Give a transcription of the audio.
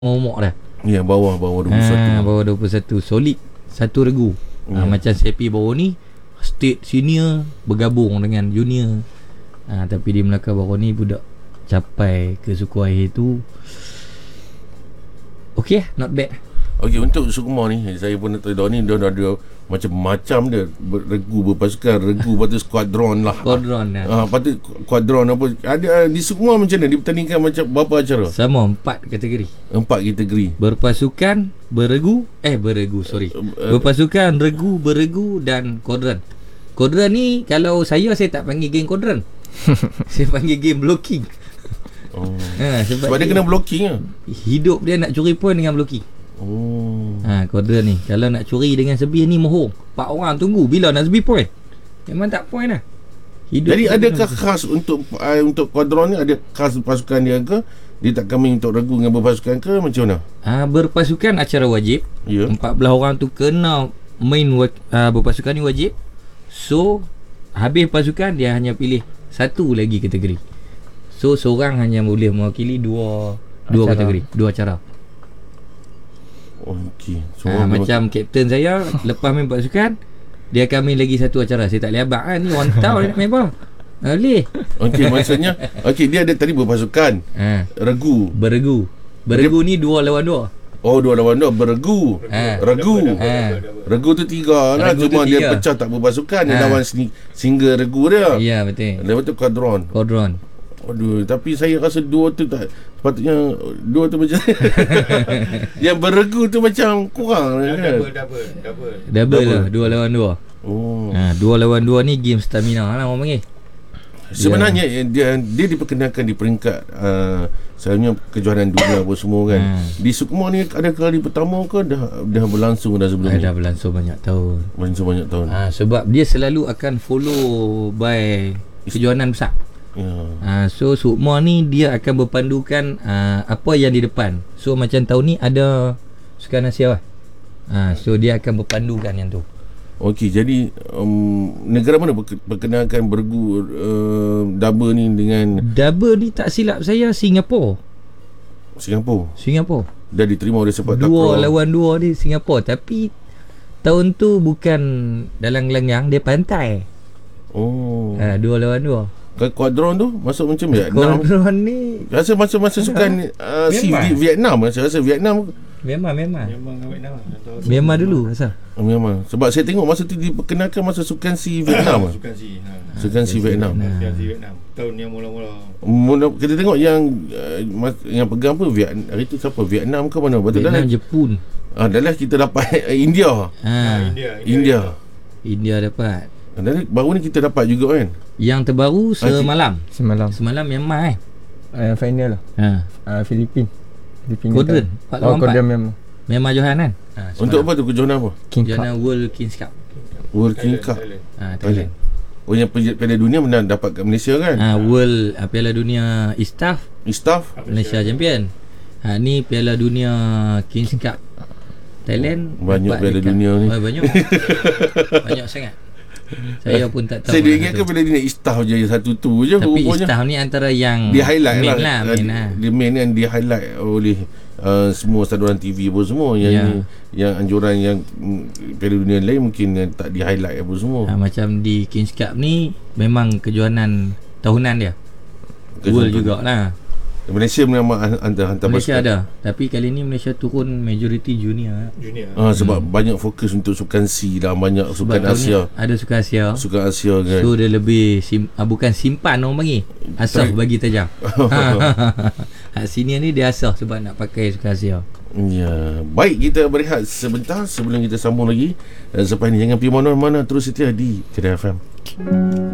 momok dah. Ya, bawah 21. Bawah 21. Solid satu regu. Macam Sepi baru ni state senior bergabung dengan junior. Tapi di Melaka baru ni budak capai ke suku akhir tu. Okay, not bad. Okey, untuk Sukma ni saya pun nak tahu ni dia ada macam-macam dia regu berpasukan, regu lepas tu skuadron lah. Skuadron lah. Lepas tu skuadron apa ada di Sukma macam mana dipertandingkan macam berapa acara? Sama 4 kategori. 4 kategori. Berpasukan, berpasukan, regu, beregu dan kodran. Kodran ni kalau saya tak panggil geng kodran. Saya panggil game blocking. Sebab dia kena blocking lah. Hidup dia nak curi point dengan blocking. Kodran ni kalau nak curi dengan sebih ni mohong. 4 orang tunggu bila nak sebih point. Memang tak point lah. Hidup. Jadi adakah khas untuk kodron ni, ada khas pasukan dia ke? Dia tak kami untuk regu dengan berpasukan ke macam mana? Berpasukan acara wajib. 14 orang tu kena main berpasukan ni wajib. So habis pasukan dia hanya pilih satu lagi kategori. So seorang hanya boleh mewakili dua kategori, 2 acara. Okey. Macam kapten saya lepas main pasukan dia akan main lagi satu acara. Saya tak boleh abang ni wantau dia nak main bang. Boleh. Okey, maksudnya dia ada tadi berpasukan. Beregu ni 2 lawan 2. 2 lawan 2 beregu. Regu tu 3 lah. Cuma dia pecah tak berpasukan. Dia lawan single regu dia. Ya, betul. Lepas tu kodron. Aduh, tapi saya rasa 2 tu tak sepatutnya. 2 tu macam yang beregu tu macam kurang kan? Double lah, 2 lawan 2. 2 lawan 2 ni game stamina lah orang panggil. Sebenarnya dia diperkenalkan di peringkat sebenarnya kejuaraan dunia apa semua kan. Di Sukma ni ada kali pertama ke dah berlangsung dah sebelum ni? Dah berlangsung banyak tahun. Sebab dia selalu akan follow by kejuaraan besar. So Sukma ni dia akan berpandukan apa yang di depan. So macam tahun ni ada Sukan Asia lah. So dia akan berpandukan yang tu. Okey, jadi negara mana perkenalkan beregu double ni dengan double ni tak silap saya Singapura. Dah diterima oleh sepak takraw 2 lawan 2 di Singapura. Tapi tahun tu bukan dalam gelanggang, dia pantai. 2 lawan 2. Kuadron tu masuk macam Vietnam. Kuadron ni rasa masa sukan Vietnam. Rasa Vietnam Memang dulu asal. Memang. Sebab saya tengok masa tu diperkenalkan masa sukan si Vietnam. Sukan si Vietnam. Tahun yang mula-mula. Kita tengok yang pegang apa hari tu siapa? Vietnam ke mana? Vietnam, Jepun. Adalah kita dapat India. India dapat. Dan baru ni kita dapat juga kan. Yang terbaru semalam Myanmar final lah. Filipin. Kodran Myanmar Johan kan. Untuk apa tu kejohanan apa? Kejohanan World Kings Cup. Thailand. Yang Piala Dunia menang dapat kat Malaysia kan. World Piala Dunia Istaf Malaysia champion. Ni Piala Dunia Kings Cup Thailand. Banyak Piala Dunia ni. Banyak sangat. Saya pun tak tahu. Saya ingatkan Piala Dunia Istaf je satu tu je. Tapi Istaf ni antara yang di highlight main lah. Dia main kan di highlight oleh semua saluran TV apa semua. Yang anjuran yang Piala Dunia lain mungkin tak di highlight apa semua. Macam di Kings Cup ni memang kejohanan tahunan dia. World jugalah. Malaysia memang hantar Malaysia ada. Tapi kali ni Malaysia turun majoriti junior. Sebab banyak fokus untuk Sukan C dah. Banyak Sukan Asia. Ada Sukan Asia kan. So dia lebih bukan simpan orang panggil, asah bagi tajam. Senior ni dia asah sebab nak pakai Sukan Asia. Ya, baik, kita berehat sebentar sebelum kita sambung lagi. Selepas ni jangan pergi mana-mana, terus setia di Kedah FM.